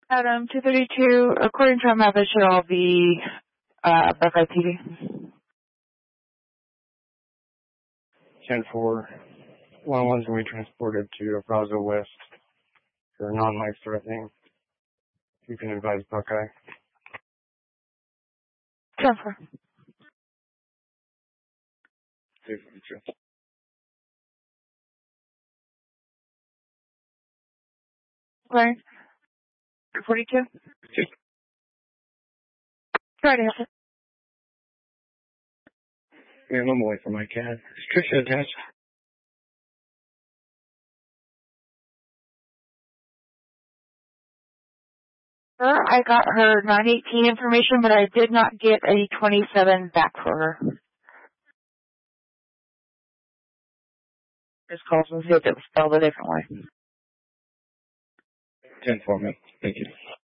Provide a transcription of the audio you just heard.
Adam, 232, according to our map, it should all be Buckeye TV. 10-4. 1-1's going to be transported to Brownsville West for non-life threatening. You can advise Buckeye. 10-4. Right. 42? Try to answer. Yeah, I'm away from my cat. Is Trisha attached? I got her 918 information, but I did not get a 27 back for her. Just calls and see if it was spelled a different way. 10-4, man. Thank you.